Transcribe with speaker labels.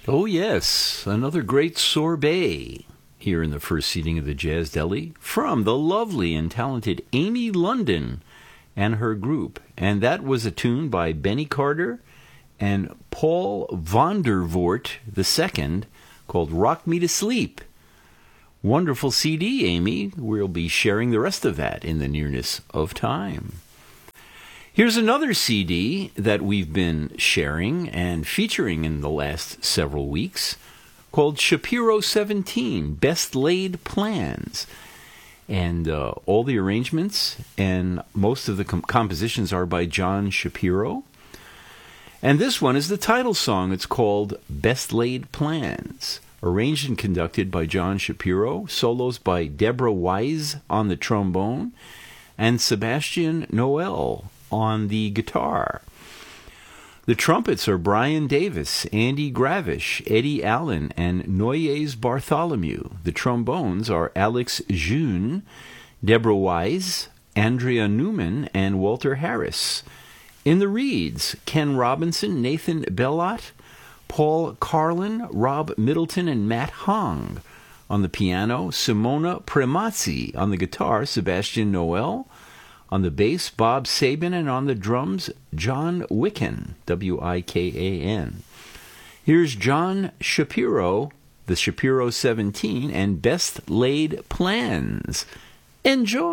Speaker 1: Oh, yes, another great sorbet here in the first seating of the Jazz Deli from the lovely and talented Amy London and her group. And that was a tune by Benny Carter and Paul Vondervoort II called Rock Me to Sleep. Wonderful CD, Amy. We'll be sharing the rest of that in the nearness of time. Here's another CD that we've been sharing and featuring in the last several weeks called Shapiro 17, Best Laid Plans. And all the arrangements and most of the compositions are by John Shapiro. And this one is the title song. It's called Best Laid Plans. Arranged and conducted by John Shapiro. Solos by Deborah Wise on the trombone and Sebastian Noel on the guitar. The trumpets are Brian Davis, Andy Gravish, Eddie Allen, and Noyes Bartholomew. The trombones are Alex June, Deborah Wise, Andrea Newman, and Walter Harris. In the reeds, Ken Robinson, Nathan Bellott, Paul Carlin, Rob Middleton, and Matt Hong. On the piano, Simona Premazzi. On the guitar, Sebastian Noel. On the bass, Bob Sabin, and on the drums, John Wikan, W-I-K-A-N. Here's John Shapiro, the Shapiro 17, and Best Laid Plans. Enjoy!